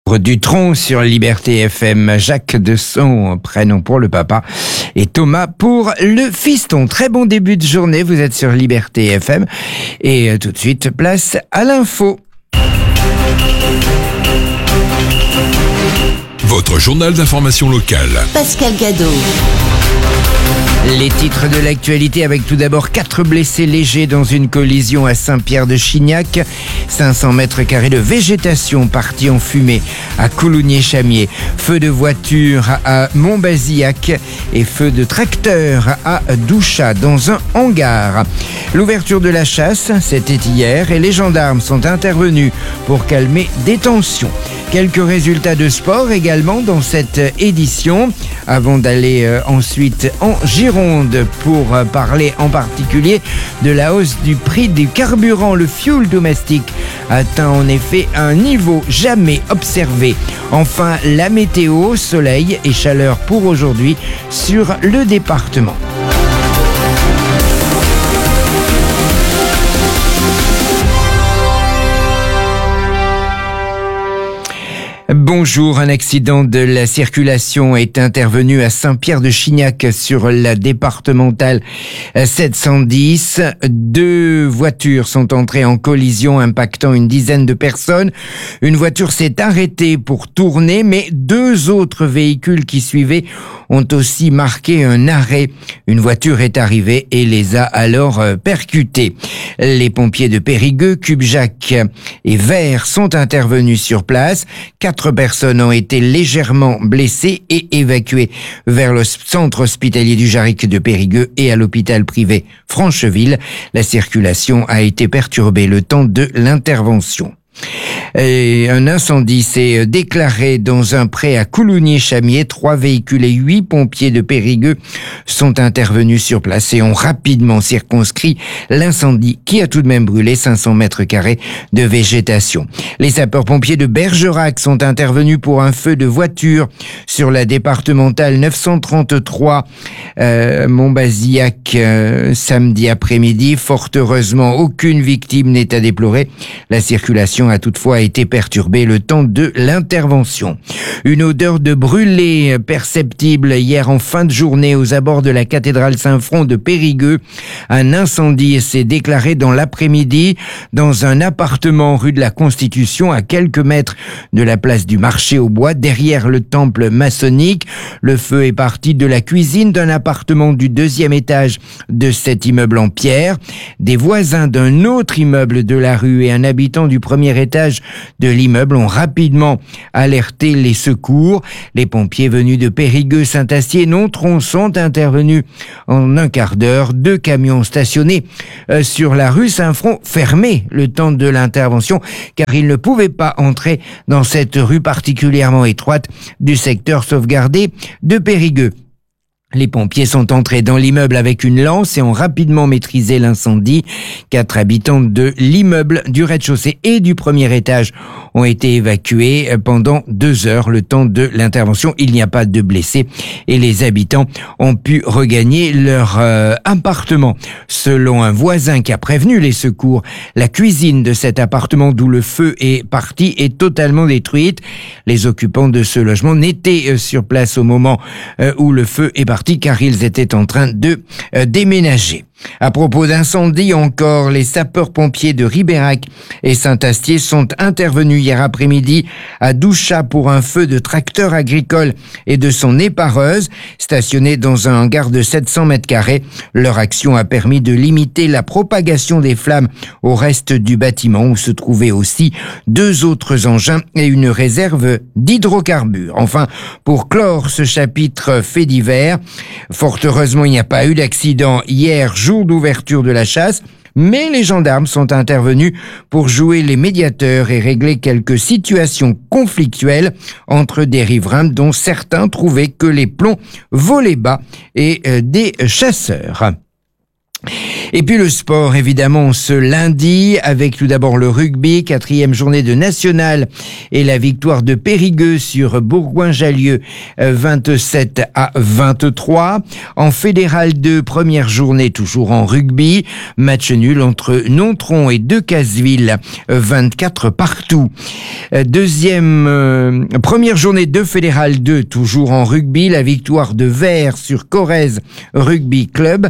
Dutronc sur Liberté FM, Jacques de son prénom pour le papa et Thomas pour le fiston. Très bon début de journée, vous êtes sur Liberté FM et tout de suite place à l'info. Votre journal d'information locale. Pascal Gadot. Les titres de l'actualité avec tout d'abord 4 blessés légers dans une collision à Saint-Pierre-de-Chignac. 500 mètres carrés de végétation partis en fumée à Coulognier-Chamiers. Feu de voiture à Montbazillac et feu de tracteur à Douchat dans un hangar. L'ouverture de la chasse, c'était hier et les gendarmes sont intervenus pour calmer des tensions. Quelques résultats de sport également dans cette édition avant d'aller ensuite en Gironde pour parler en particulier de la hausse du prix du carburant. Le fioul domestique atteint en effet un niveau jamais observé. Enfin, la météo, soleil et chaleur pour aujourd'hui sur le département. Bonjour, un accident de la circulation est intervenu à Saint-Pierre-de-Chignac sur la départementale 710. 2 voitures sont entrées en collision impactant une dizaine de personnes. Une voiture s'est arrêtée pour tourner, mais 2 autres véhicules qui suivaient ont aussi marqué un arrêt. Une voiture est arrivée et les a alors percutés. Les pompiers de Périgueux, Cubjac et Vert sont intervenus sur place. 4 personnes ont été légèrement blessées et évacuées vers le centre hospitalier du Jarric de Périgueux et à l'hôpital privé Francheville. La circulation a été perturbée le temps de l'intervention. Et un incendie s'est déclaré dans un pré à Coulognier-Chamiers. 3 véhicules et 8 pompiers de Périgueux sont intervenus sur place et ont rapidement circonscrit l'incendie qui a tout de même brûlé 500 mètres carrés de végétation. Les sapeurs-pompiers de Bergerac sont intervenus pour un feu de voiture sur la départementale 933 Montbazillac samedi après-midi. Fort heureusement, aucune victime n'est à déplorer. La circulation a toutefois été perturbée le temps de l'intervention. Une odeur de brûlé perceptible hier en fin de journée aux abords de la cathédrale Saint-Front de Périgueux. Un incendie s'est déclaré dans l'après-midi dans un appartement rue de la Constitution à quelques mètres de la place du marché aux bois derrière le temple maçonnique. Le feu est parti de la cuisine d'un appartement du 2e étage de cet immeuble en pierre. Des voisins d'un autre immeuble de la rue et un habitant du 1er étage de l'immeuble ont rapidement alerté les secours. Les pompiers venus de Périgueux, Saint-Astier, Nontron sont intervenus en un quart d'heure. 2 camions stationnés sur la rue Saint-Front fermés le temps de l'intervention car ils ne pouvaient pas entrer dans cette rue particulièrement étroite du secteur sauvegardé de Périgueux. Les pompiers sont entrés dans l'immeuble avec une lance et ont rapidement maîtrisé l'incendie. 4 habitants de l'immeuble du rez-de-chaussée et du 1er étage ont été évacués pendant 2 heures. Le temps de l'intervention, il n'y a pas de blessés et les habitants ont pu regagner leur appartement. Selon un voisin qui a prévenu les secours, la cuisine de cet appartement d'où le feu est parti est totalement détruite. Les occupants de ce logement n'étaient sur place au moment où le feu est parti car ils étaient en train de déménager. À propos d'incendie encore, les sapeurs-pompiers de Ribérac et Saint-Astier sont intervenus hier après-midi à Douchat pour un feu de tracteur agricole et de son épareuse stationnée dans un hangar de 700 mètres carrés. Leur action a permis de limiter la propagation des flammes au reste du bâtiment où se trouvaient aussi 2 autres engins et une réserve d'hydrocarbures. Enfin, pour clore ce chapitre fait divers, fort heureusement, il n'y a pas eu d'accident hier, jour d'ouverture de la chasse, mais les gendarmes sont intervenus pour jouer les médiateurs et régler quelques situations conflictuelles entre des riverains dont certains trouvaient que les plombs volaient bas et des chasseurs. Et puis le sport, évidemment, ce lundi, avec tout d'abord le rugby, 4e journée de nationale et la victoire de Périgueux sur Bourgoin-Jallieu, 27-23. En fédéral 2, première journée, toujours en rugby, match nul entre Nontron et Decazeville, 24 partout. Première journée de fédéral 2, toujours en rugby, la victoire de Vert sur Corrèze Rugby Club,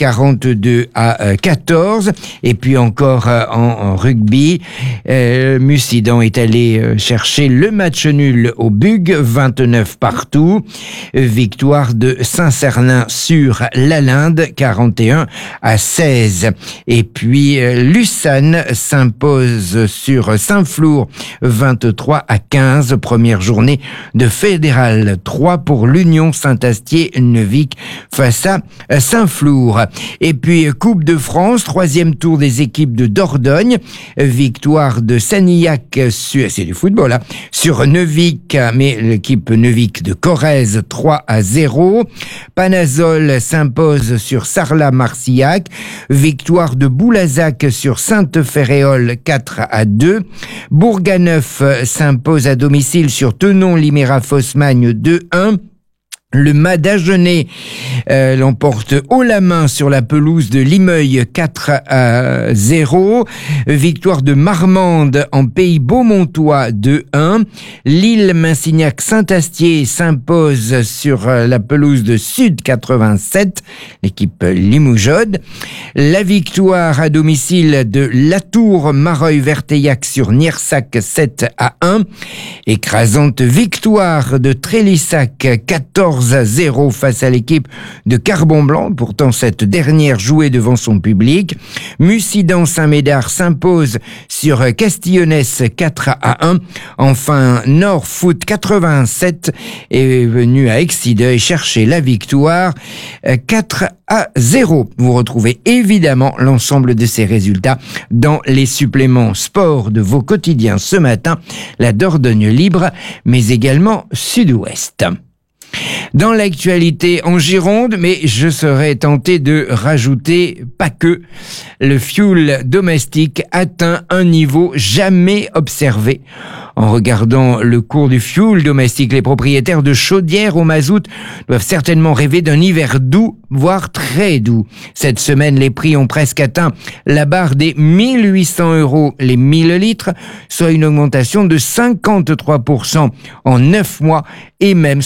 42-14. Et puis encore en rugby, Mussidan est allé chercher le match nul au Bug, 29 partout. Victoire de Saint-Cernin sur Lalinde, 41-16. Et puis Lucane s'impose sur Saint-Flour, 23-15. Première journée de fédéral 3 pour l'Union Saint-Astier-Neuvic face à Saint-Flour. Et puis Coupe de France, 3e tour des équipes de Dordogne, victoire de Sanillac c'est du football, hein, sur Neuvic, mais l'équipe Neuvic de Corrèze, 3-0. Panazol s'impose sur Sarlat-Marcillac, victoire de Boulazac sur Sainte-Féréole, 4-2. Bourganeuf s'impose à domicile sur Tenon-Liméra-Fosmagne, 2-1. Le Madagenais l'emporte haut la main sur la pelouse de Limeuil, 4-0. Victoire de Marmande en Pays Beaumontois, 2-1. Lille-Massignac-Saint-Astier s'impose sur la pelouse de Sud 87, l'équipe Limoujodes. La victoire à domicile de Latour-Mareuil-Verteillac sur Niersac, 7-1. Écrasante victoire de Trélissac, 14-0 face à l'équipe de Carbon-Blanc, pourtant cette dernière jouée devant son public. Mussidan-Saint-Médard s'impose sur Castillonnès, 4-1. Enfin, Nord Foot 87 est venu à Exideuil chercher la victoire, 4-0. Vous retrouvez évidemment l'ensemble de ces résultats dans les suppléments sport de vos quotidiens ce matin, la Dordogne Libre, mais également Sud-Ouest. Dans l'actualité en Gironde, mais je serais tenté de rajouter, pas que, le fioul domestique atteint un niveau jamais observé. En regardant le cours du fioul domestique, les propriétaires de chaudières au mazout doivent certainement rêver d'un hiver doux, voire très doux. Cette semaine, les prix ont presque atteint la barre des 1 800 € les 1000 litres, soit une augmentation de 53% en 9 mois et même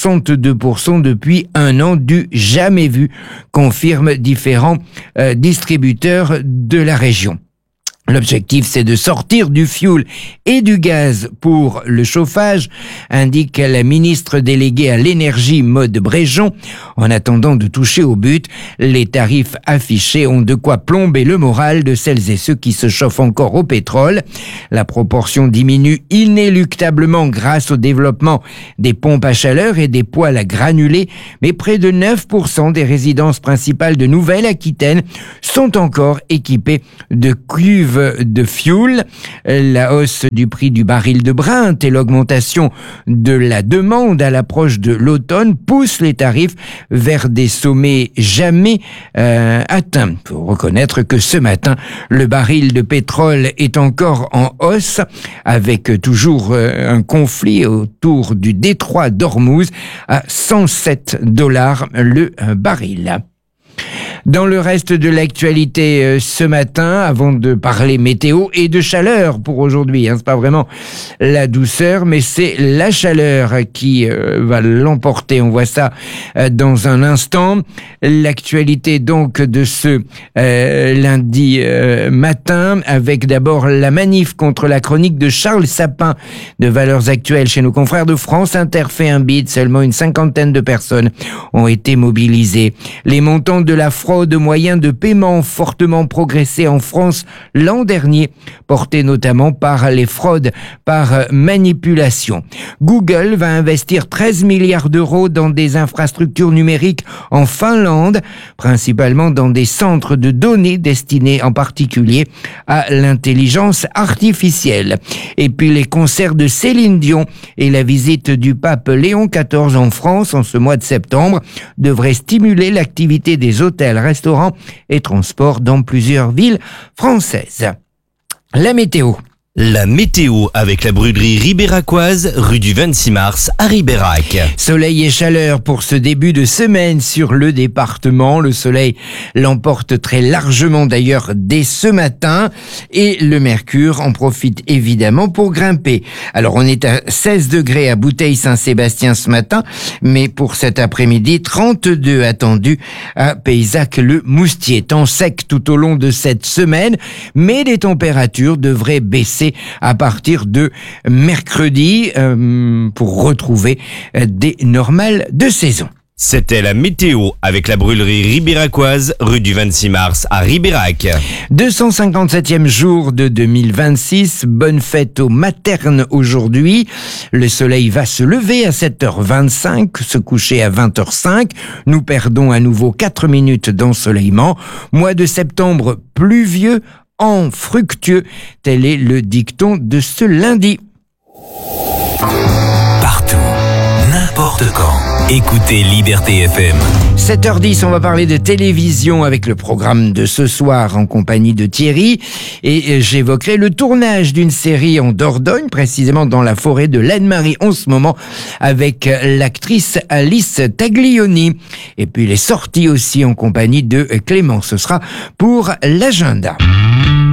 62% depuis un an, du jamais vu, confirment différents distributeurs de la région. L'objectif, c'est de sortir du fioul et du gaz pour le chauffage, indique la ministre déléguée à l'énergie Maude Bréjon. En attendant de toucher au but, les tarifs affichés ont de quoi plomber le moral de celles et ceux qui se chauffent encore au pétrole. La proportion diminue inéluctablement grâce au développement des pompes à chaleur et des poêles à granulés, mais près de 9% des résidences principales de Nouvelle-Aquitaine sont encore équipées de cuves de fioul. La hausse du prix du baril de brint et l'augmentation de la demande à l'approche de l'automne poussent les tarifs vers des sommets jamais atteints. Il faut reconnaître que ce matin, le baril de pétrole est encore en hausse, avec toujours un conflit autour du détroit d'Ormuz à $107 le baril. Dans le reste de l'actualité ce matin, avant de parler météo et de chaleur pour aujourd'hui, c'est pas vraiment la douceur, mais c'est la chaleur qui va l'emporter. On voit ça dans un instant. L'actualité donc de ce lundi matin, avec d'abord la manif contre la chronique de Charles Sapin de Valeurs Actuelles chez nos confrères de France Inter fait un bid. Seulement une 50aine de personnes ont été mobilisées. Les montants de la fraude de moyens de paiement fortement progressé en France l'an dernier, porté notamment par les fraudes par manipulation. Google va investir 13 milliards d'euros dans des infrastructures numériques en Finlande, principalement dans des centres de données destinés en particulier à l'intelligence artificielle. Et puis les concerts de Céline Dion et la visite du pape Léon XIV en France en ce mois de septembre devraient stimuler l'activité des hôtels, restaurants et transports dans plusieurs villes françaises. La météo. La météo avec la brûlerie ribéracoise, rue du 26 mars à Ribérac. Soleil et chaleur pour ce début de semaine sur le département. Le soleil l'emporte très largement d'ailleurs dès ce matin et le mercure en profite évidemment pour grimper. Alors on est à 16 degrés à Bouteille-Saint-Sébastien ce matin, mais pour cet après-midi, 32 attendus à Payzac-le-Moustier. Temps sec tout au long de cette semaine, mais les températures devraient baisser à partir de mercredi pour retrouver des normales de saison. C'était la météo avec la brûlerie ribéracoise, rue du 26 mars à Ribérac. 257e jour de 2026, bonne fête aux maternes aujourd'hui. Le soleil va se lever à 7h25, se coucher à 20h05. Nous perdons à nouveau 4 minutes d'ensoleillement. Mois de septembre pluvieux, en fructueux, tel est le dicton de ce lundi. Partout, n'importe quand. Écoutez Liberté FM. 7h10, on va parler de télévision avec le programme de ce soir en compagnie de Thierry. Et j'évoquerai le tournage d'une série en Dordogne, précisément dans la forêt de l'Anne-Marie en ce moment, avec l'actrice Alice Taglioni. Et puis les sorties aussi en compagnie de Clément. Ce sera pour l'agenda.